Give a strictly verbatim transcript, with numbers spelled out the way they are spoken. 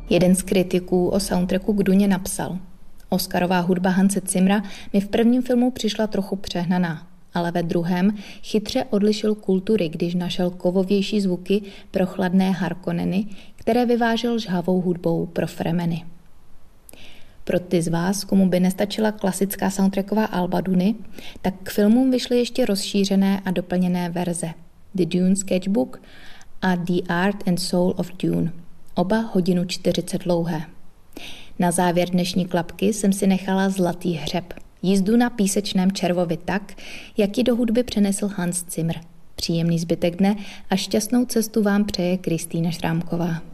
Jeden z kritiků o soundtracku k Duně napsal: Oscarová hudba Hanse Zimmera mi v prvním filmu přišla trochu přehnaná, ale ve druhém chytře odlišil kultury, když našel kovovější zvuky pro chladné Harkonneny, které vyvážel žhavou hudbou pro Fremeny. Pro ty z vás, komu by nestačila klasická soundtracková alba Duny, tak k filmům vyšly ještě rozšířené a doplněné verze The Dune Sketchbook a The Art and Soul of Dune, oba hodinu čtyřicet dlouhé. Na závěr dnešní klapky jsem si nechala Zlatý hřeb, jízdu na písečném červovi tak, jak ji do hudby přenesl Hans Zimmer. Příjemný zbytek dne a šťastnou cestu vám přeje Kristýna Šrámková.